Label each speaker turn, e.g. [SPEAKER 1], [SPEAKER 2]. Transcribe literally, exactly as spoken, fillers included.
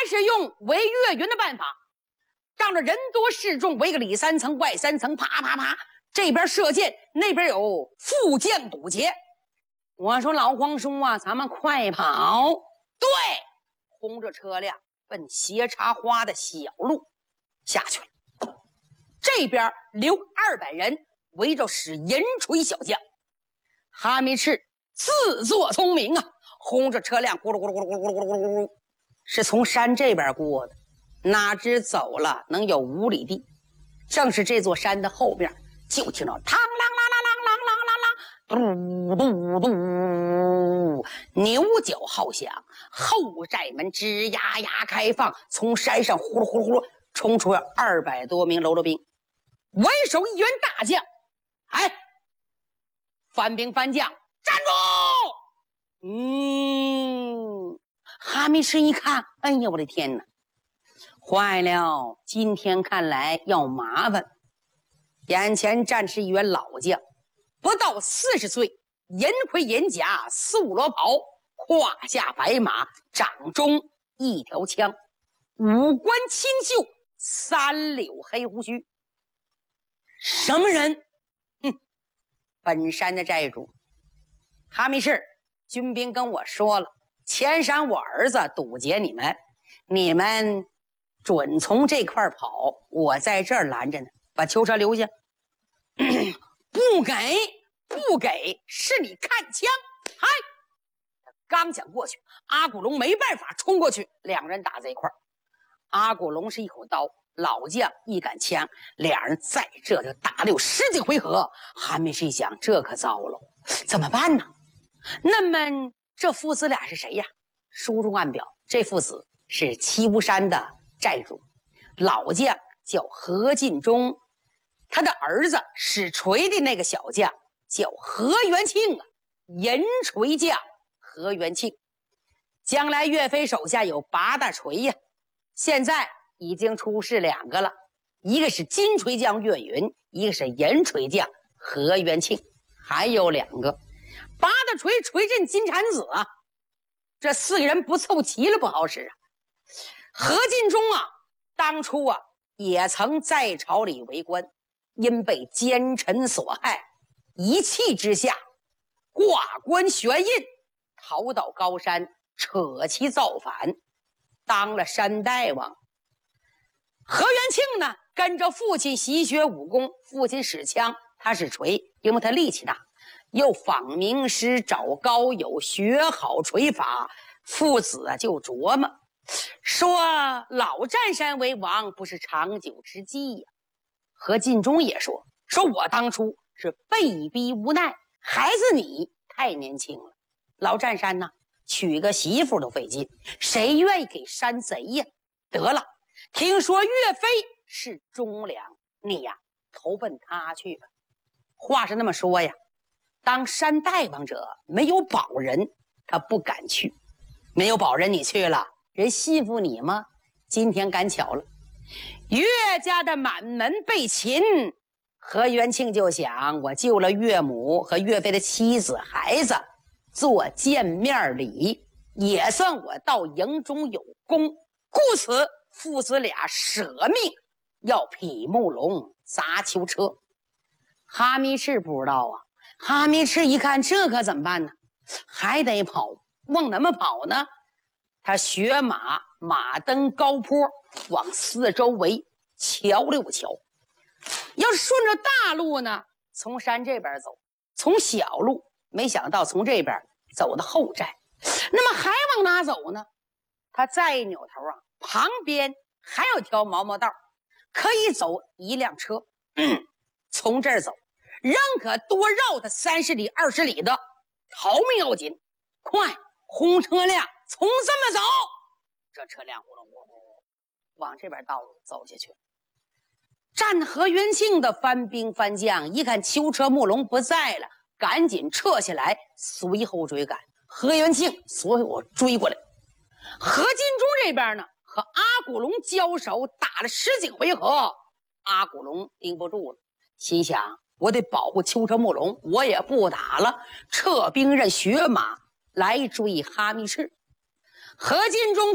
[SPEAKER 1] 是用围岳云的办法，仗着人多势众，围个里三层外三层，啪啪啪，这边射箭，那边有副将堵截。我说老皇叔啊，咱们快跑！对，轰着车辆奔斜插花的小路下去了。这边留二百人围着使银锤小将。哈密赤自作聪明啊，轰着车辆咕噜咕噜咕噜咕噜咕噜咕噜咕噜，是从山这边过的，哪知走了能有五里地。正是这座山的后边，就听到嘡啷啷啷啷啷啷啷啷，嘟嘟嘟，牛角号响，后寨门吱呀呀开放，从山上呼噜呼噜呼噜冲出二百多名喽啰兵，为首一员大将，哎，番兵番将站住！嗯，哈密赤一看，哎呀，我的天哪，坏了，今天看来要麻烦。眼前站是一员老将，不到四十岁，银盔银甲，素罗袍，胯下白马，掌中一条枪，五官清秀，三绺黑胡须。什么人？哼，本山的寨主。哈密赤，军兵跟我说了，前山我儿子堵截你们，你们准从这块跑，我在这儿拦着呢，把囚车留下。不给不给，是你看枪！嗨，刚想过去，阿古龙没办法冲过去，两人打在一块儿。阿古龙是一口刀，老将一杆枪，俩人在这就打了有十几回合。哈密赤一想，这可糟了，怎么办呢？那么这父子俩是谁呀？书中暗表，这父子是七巫山的寨主，老将叫何进忠，他的儿子使锤的那个小将叫何元庆啊，银锤将何元庆。将来岳飞手下有八大锤呀，现在已经出世两个了，一个是金锤将岳云，一个是银锤将何元庆，还有两个八大锤锤震金蝉子啊，这四个人不凑齐了不好使啊。何进忠啊，当初啊也曾在朝里为官，因被奸臣所害，一气之下挂冠悬印，逃到高山，扯旗造反，当了山大王。何元庆呢，跟着父亲习学武功，父亲使枪，他使锤，因为他力气大，又访名师，找高友，学好锤法。父子啊就琢磨说，老占山为王不是长久之计呀。何进忠也说说我当初是被逼无奈，孩子你太年轻了，老占山呢娶个媳妇都费劲，谁愿意给山贼呀？得了，听说岳飞是忠良，你呀投奔他去吧。话是那么说呀，当山大王者没有保人，他不敢去。没有保人你去了，人信服你吗？今天赶巧了，岳家的满门被擒，何元庆就想，我救了岳母和岳飞的妻子孩子，做见面礼，也算我到营中有功，故此父子俩舍命要匹木龙砸囚车。哈密赤不知道啊，哈密赤一看这可怎么办呢？还得跑，往哪么跑呢？他学马，马登高坡，往四周围瞧六瞧。要是顺着大路呢，从山这边走，从小路没想到从这边走到后寨。那么还往哪走呢？他再扭头啊，旁边还有条毛毛道，可以走一辆车。嗯，从这儿走，仍可多绕他三十里二十里的，逃命要紧，快轰车辆从这么走。这车辆呼噜呼噜往这边道路走下去。战何元庆的番兵番将一看囚车木龙不在了，赶紧撤下来，随后追赶。何元庆所有追过来。何进忠这边呢，和阿古龙交手，打了十几回合，阿古龙盯不住了，心想我得保护囚车木龙，我也不打了，撤兵任学马来追哈密赤。何进忠